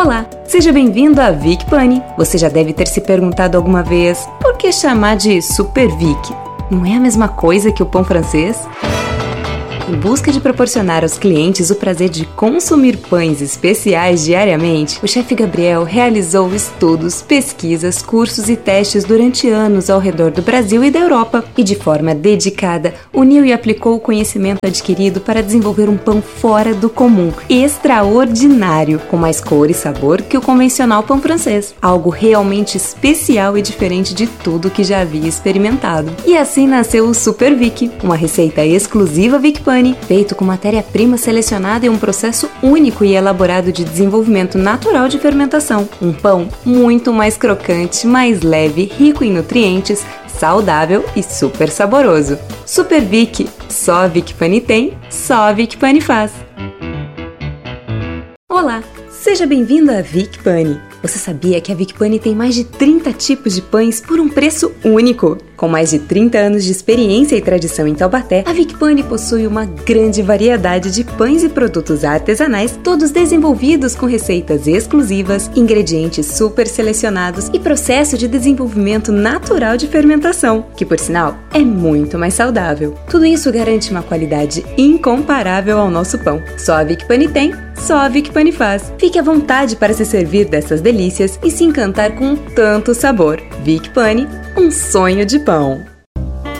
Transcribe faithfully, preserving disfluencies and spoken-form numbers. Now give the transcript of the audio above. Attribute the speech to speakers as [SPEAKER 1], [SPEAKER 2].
[SPEAKER 1] Olá, seja bem-vindo à Vic Pane. Você já deve ter se perguntado alguma vez, por que chamar de Super Vic? Não é a mesma coisa que o pão francês? Em busca de proporcionar aos clientes o prazer de consumir pães especiais diariamente, o chefe Gabriel realizou estudos, pesquisas, cursos e testes durante anos ao redor do Brasil e da Europa e, de forma dedicada, uniu e aplicou o conhecimento adquirido para desenvolver um pão fora do comum, extraordinário, com mais cor e sabor que o convencional pão francês. Algo realmente especial e diferente de tudo que já havia experimentado. E assim nasceu o Super Vic, uma receita exclusiva Vic Pane, feito com matéria-prima selecionada em um processo único e elaborado de desenvolvimento natural de fermentação. Um pão muito mais crocante, mais leve, rico em nutrientes, saudável e super saboroso. Super Vic, só a Vic Pane tem, só a Vic Pane faz. Olá, seja bem-vindo à Vic Pane. Você sabia que a Vic Pane tem mais de trinta tipos de pães por um preço único? Com mais de trinta anos de experiência e tradição em Taubaté, a Vic Pane possui uma grande variedade de pães e produtos artesanais, todos desenvolvidos com receitas exclusivas, ingredientes super selecionados e processo de desenvolvimento natural de fermentação, que, por sinal, é muito mais saudável. Tudo isso garante uma qualidade incomparável ao nosso pão. Só a Vic Pane tem, só a Vic Pane faz. Fique à vontade para se servir dessas delícias e se encantar com tanto sabor. Vic Pane, um sonho de pão.